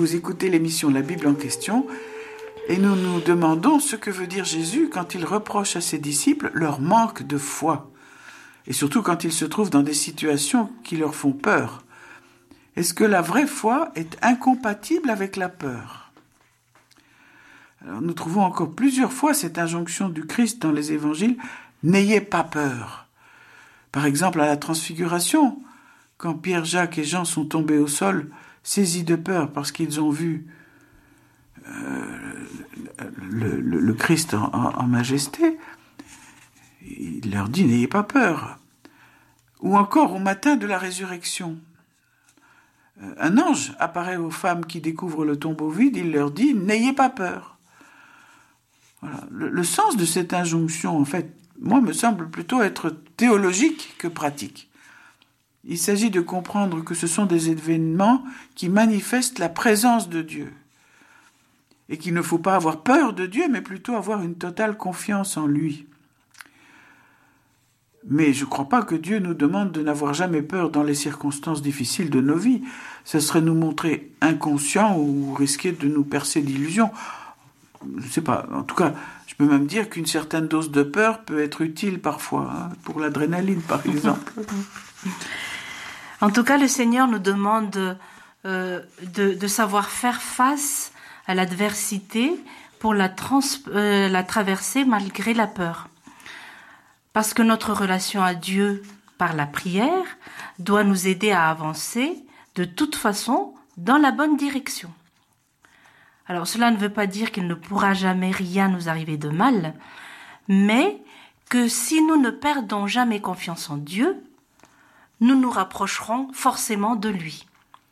Vous écoutez l'émission La Bible en question et nous nous demandons ce que veut dire Jésus quand il reproche à ses disciples leur manque de foi et surtout quand ils se trouvent dans des situations qui leur font peur. Est-ce que la vraie foi est incompatible avec la peur ? Alors, nous trouvons encore plusieurs fois cette injonction du Christ dans les évangiles « N'ayez pas peur ». Par exemple, à la Transfiguration, quand Pierre, Jacques et Jean sont tombés au sol, saisis de peur parce qu'ils ont vu le Christ en majesté, il leur dit « N'ayez pas peur ». Ou encore au matin de la résurrection, un ange apparaît aux femmes qui découvrent le tombeau vide, il leur dit « N'ayez pas peur ». Voilà. Le sens de cette injonction, en fait, moi, me semble plutôt être théologique que pratique. Il s'agit de comprendre que ce sont des événements qui manifestent la présence de Dieu. Et qu'il ne faut pas avoir peur de Dieu, mais plutôt avoir une totale confiance en lui. Mais je ne crois pas que Dieu nous demande de n'avoir jamais peur dans les circonstances difficiles de nos vies. Ce serait nous montrer inconscients ou risquer de nous percer d'illusions. Je ne sais pas. En tout cas, je peux même dire qu'une certaine dose de peur peut être utile parfois, pour l'adrénaline par exemple. En tout cas, le Seigneur nous demande de savoir faire face à l'adversité pour la traverser malgré la peur. Parce que notre relation à Dieu par la prière doit nous aider à avancer de toute façon dans la bonne direction. Alors cela ne veut pas dire qu'il ne pourra jamais rien nous arriver de mal, mais que si nous ne perdons jamais confiance en Dieu, nous nous rapprocherons forcément de lui.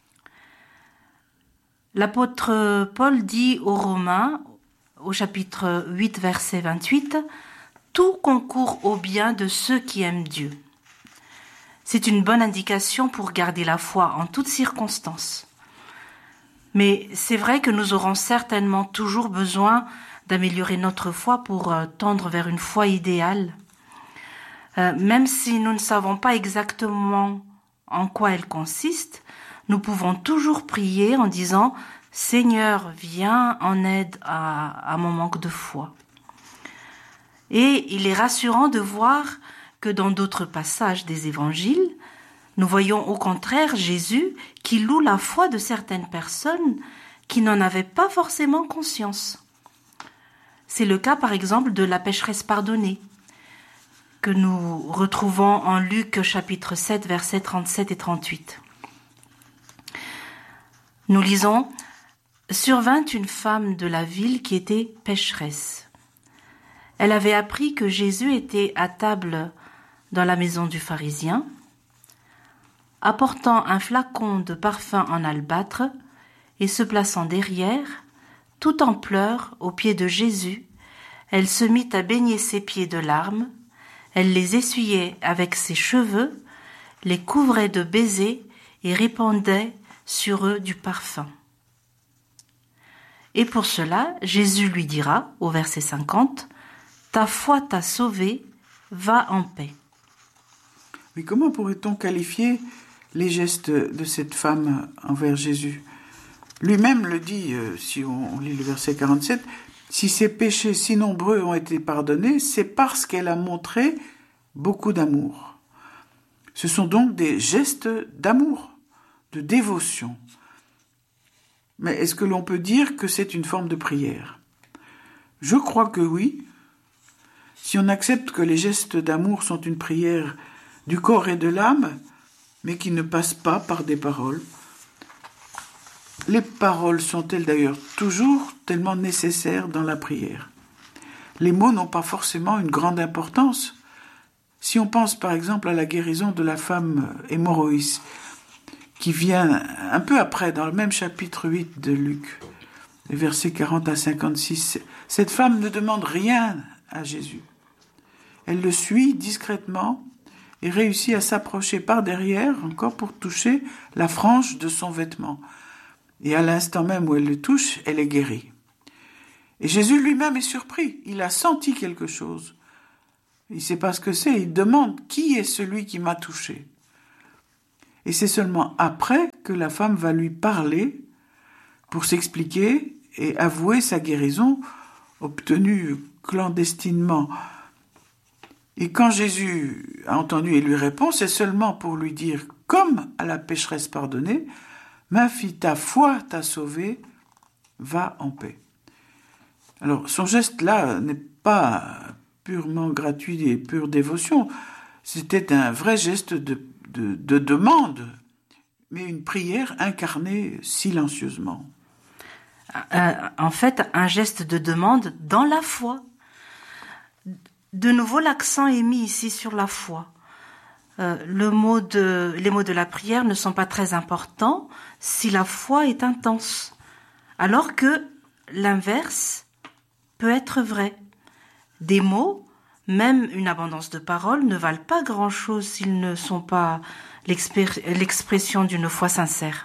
L'apôtre Paul dit aux Romains, au chapitre 8, verset 28, « Tout concourt au bien de ceux qui aiment Dieu ». C'est une bonne indication pour garder la foi en toutes circonstances. Mais c'est vrai que nous aurons certainement toujours besoin d'améliorer notre foi pour tendre vers une foi idéale. Même si nous ne savons pas exactement en quoi elle consiste, nous pouvons toujours prier en disant « Seigneur, viens en aide à mon manque de foi ». Et il est rassurant de voir que dans d'autres passages des évangiles, nous voyons au contraire Jésus qui loue la foi de certaines personnes qui n'en avaient pas forcément conscience. C'est le cas par exemple de la pécheresse pardonnée, que nous retrouvons en Luc chapitre 7, versets 37 et 38. Nous lisons « Survint une femme de la ville qui était pécheresse. Elle avait appris que Jésus était à table dans la maison du pharisien. Apportant un flacon de parfum en albâtre et se plaçant derrière, tout en pleurs aux pieds de Jésus, elle se mit à baigner ses pieds de larmes. Elle les essuyait avec ses cheveux, les couvrait de baisers et répandait sur eux du parfum. Et pour cela, Jésus lui dira, au verset 50, « Ta foi t'a sauvé, va en paix. » Mais comment pourrait-on qualifier les gestes de cette femme envers Jésus ? Lui-même le dit, si on lit le verset 47, « Si ses péchés si nombreux ont été pardonnés, c'est parce qu'elle a montré beaucoup d'amour. » Ce sont donc des gestes d'amour, de dévotion. Mais est-ce que l'on peut dire que c'est une forme de prière ? Je crois que oui. Si on accepte que les gestes d'amour sont une prière du corps et de l'âme, mais qui ne passent pas par des paroles. Les paroles sont-elles d'ailleurs toujours tellement nécessaires dans la prière ? Les mots n'ont pas forcément une grande importance. Si on pense par exemple à la guérison de la femme hémorroïde, qui vient un peu après, dans le même chapitre 8 de Luc, les versets 40 à 56, cette femme ne demande rien à Jésus. Elle le suit discrètement et réussit à s'approcher par derrière, encore pour toucher la frange de son vêtement. Et à l'instant même où elle le touche, elle est guérie. Et Jésus lui-même est surpris. Il a senti quelque chose. Il ne sait pas ce que c'est. Il demande « Qui est celui qui m'a touché ?» Et c'est seulement après que la femme va lui parler pour s'expliquer et avouer sa guérison obtenue clandestinement. Et quand Jésus a entendu et lui répond, c'est seulement pour lui dire, comme à la pécheresse pardonnée, « Ma fille, ta foi t'a sauvée, va en paix. » Alors, son geste-là n'est pas purement gratuit et pure dévotion. C'était un vrai geste de demande, mais une prière incarnée silencieusement. En fait, un geste de demande dans la foi. De nouveau, l'accent est mis ici sur la foi. Les mots de la prière ne sont pas très importants si la foi est intense, alors que l'inverse peut être vrai. Des mots, même une abondance de paroles, ne valent pas grand-chose s'ils ne sont pas l'expression d'une foi sincère.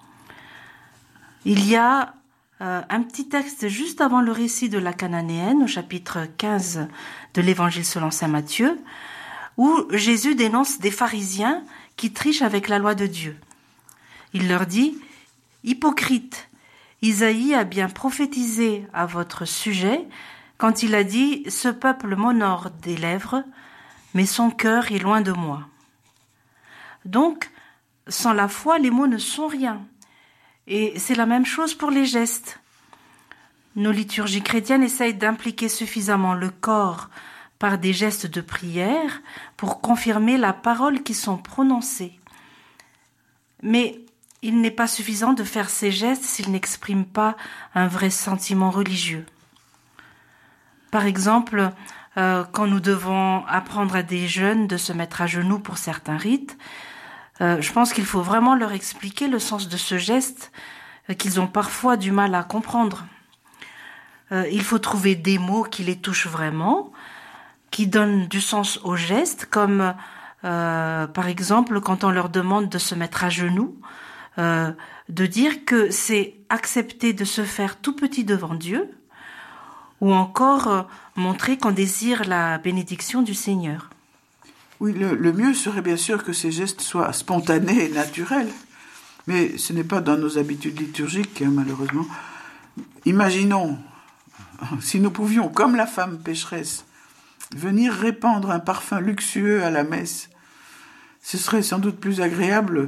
Il y a un petit texte juste avant le récit de la Cananéenne, au chapitre 15 de l'Évangile selon saint Matthieu, où Jésus dénonce des pharisiens qui trichent avec la loi de Dieu. Il leur dit « Hypocrites, Isaïe a bien prophétisé à votre sujet quand il a dit « Ce peuple m'honore des lèvres, mais son cœur est loin de moi. » Donc, sans la foi, les mots ne sont rien. Et c'est la même chose pour les gestes. Nos liturgies chrétiennes essayent d'impliquer suffisamment le corps par des gestes de prière pour confirmer la parole qui sont prononcées. Mais il n'est pas suffisant de faire ces gestes s'ils n'expriment pas un vrai sentiment religieux. Par exemple, quand nous devons apprendre à des jeunes de se mettre à genoux pour certains rites, je pense qu'il faut vraiment leur expliquer le sens de ce geste qu'ils ont parfois du mal à comprendre. Il faut trouver des mots qui les touchent vraiment, qui donnent du sens au geste, comme par exemple quand on leur demande de se mettre à genoux, de dire que c'est accepter de se faire tout petit devant Dieu, ou encore montrer qu'on désire la bénédiction du Seigneur. Oui, le mieux serait bien sûr que ces gestes soient spontanés et naturels, mais ce n'est pas dans nos habitudes liturgiques, malheureusement. Imaginons, si nous pouvions, comme la femme pécheresse, venir répandre un parfum luxueux à la messe, ce serait sans doute plus agréable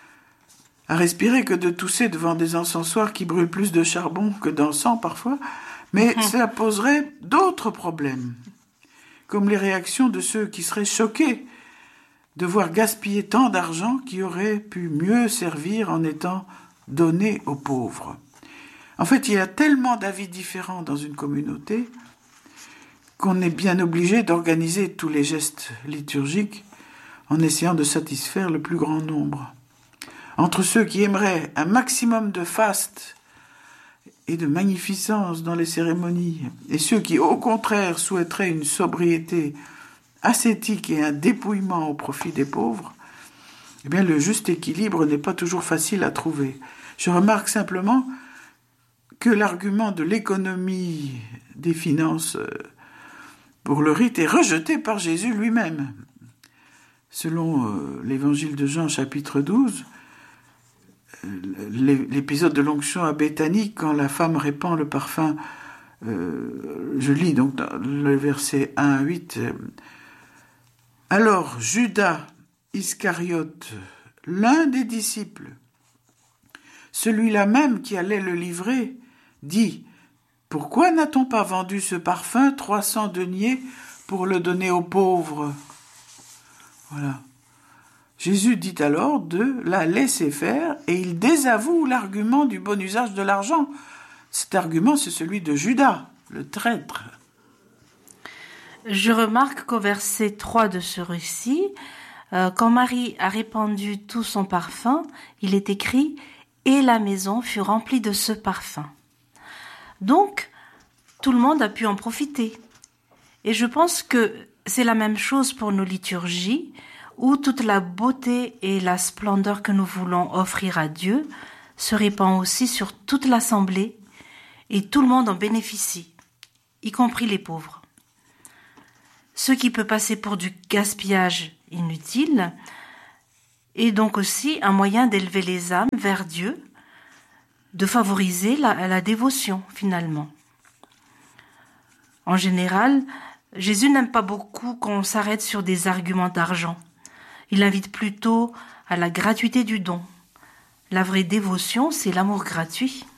à respirer que de tousser devant des encensoirs qui brûlent plus de charbon que d'encens parfois, mais cela poserait d'autres problèmes, comme les réactions de ceux qui seraient choqués de voir gaspiller tant d'argent qui aurait pu mieux servir en étant donné aux pauvres. En fait, il y a tellement d'avis différents dans une communauté qu'on est bien obligé d'organiser tous les gestes liturgiques en essayant de satisfaire le plus grand nombre. Entre ceux qui aimeraient un maximum de faste et de magnificence dans les cérémonies, et ceux qui, au contraire, souhaiteraient une sobriété ascétique et un dépouillement au profit des pauvres, eh bien, le juste équilibre n'est pas toujours facile à trouver. Je remarque simplement que l'argument de l'économie des finances pour le rite est rejeté par Jésus lui-même. Selon l'évangile de Jean, chapitre 12, l'épisode de l'onction à Béthanie, quand la femme répand le parfum, je lis donc dans le verset 1 à 8, alors Judas Iscariote, l'un des disciples, celui-là même qui allait le livrer, dit « Pourquoi n'a-t-on pas vendu ce parfum 300 deniers pour le donner aux pauvres ?» Voilà. Jésus dit alors de la laisser faire et il désavoue l'argument du bon usage de l'argent. Cet argument, c'est celui de Judas, le traître. Je remarque qu'au verset 3 de ce récit, quand Marie a répandu tout son parfum, il est écrit « Et la maison fut remplie de ce parfum ». Donc, tout le monde a pu en profiter. Et je pense que c'est la même chose pour nos liturgies, où toute la beauté et la splendeur que nous voulons offrir à Dieu se répand aussi sur toute l'assemblée, et tout le monde en bénéficie, y compris les pauvres. Ce qui peut passer pour du gaspillage inutile est donc aussi un moyen d'élever les âmes vers Dieu, de favoriser la dévotion finalement. En général, Jésus n'aime pas beaucoup qu'on s'arrête sur des arguments d'argent. Il invite plutôt à la gratuité du don. La vraie dévotion, c'est l'amour gratuit.